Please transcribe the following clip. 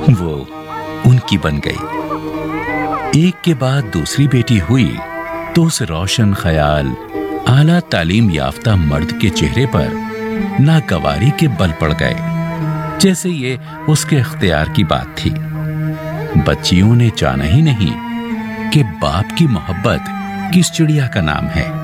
वो उनकी बन गई। एक के बाद दूसरी बेटी हुई तो उस रोशन ख्याल आला तालीम याफ्ता मर्द के चेहरे पर नागवारी के बल पड़ गए, जैसे ये उसके इख्तियार की बात थी। बच्चियों ने जाना ही नहीं कि बाप की मोहब्बत किस चिड़िया का नाम है।